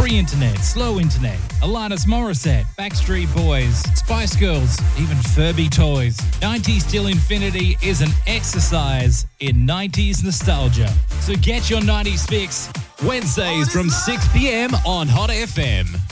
Free internet, slow internet, Alanis Morissette, Backstreet Boys, Spice Girls, even Furby toys. 90s till infinity is an exercise in 90s nostalgia. So get your 90s fix Wednesdays from 6 p.m. on Hot FM.